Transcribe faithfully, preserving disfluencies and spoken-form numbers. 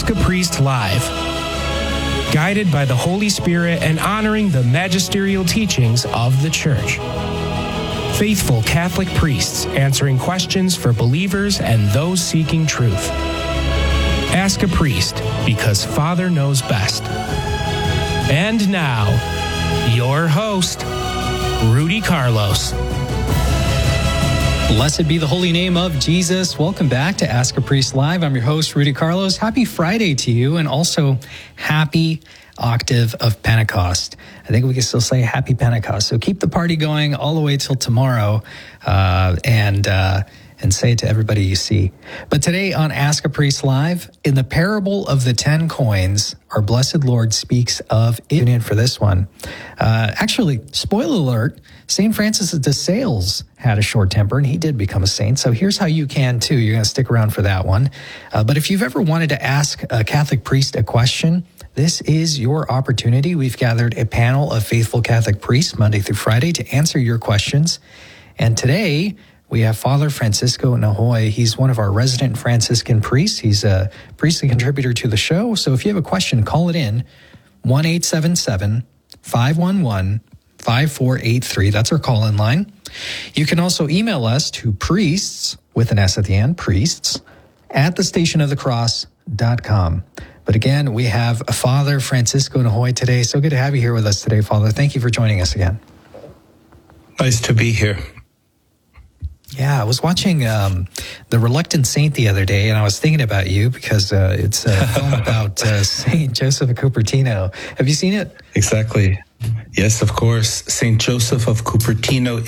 Ask a Priest Live. Guided by the Holy Spirit and honoring the magisterial teachings of the Church. Faithful Catholic priests answering questions for believers and those seeking truth. Ask a Priest, because Father knows best. And now, your host, Rudy Carlos. Blessed be the holy name of Jesus. Welcome back to Ask a Priest Live. I'm your host, Rudy Carlos. Happy Friday to you, and also happy octave of Pentecost. I think we can still say happy Pentecost. So keep the party going all the way till tomorrow, uh, and uh, and say it to everybody you see. But today on Ask a Priest Live, in the parable of the ten coins, our blessed Lord speaks of it. In for this one. Uh, actually, spoiler alert, Saint Francis de Sales had a short temper, and he did become a saint. So here's how you can, too. You're going to stick around for that one. Uh, but if you've ever wanted to ask a Catholic priest a question, this is your opportunity. We've gathered a panel of faithful Catholic priests Monday through Friday to answer your questions. And today, we have Father Francisco Nahoy. He's one of our resident Franciscan priests. He's a priestly contributor to the show. So if you have a question, call it in, one eight seven seven, five one one, five four eight three. That's our call-in line. You can also email us to priests, with an S at the end, priests, at the station of the cross dot com. But again, we have Father Francisco Nahoy today. So good to have you here with us today, Father. Thank you for joining us again. Nice to be here. Yeah, I was watching um, The Reluctant Saint the other day, and I was thinking about you because uh, it's a film about uh, Saint Joseph of Cupertino. Have you seen it? Exactly. Yes, of course. Saint Joseph of Cupertino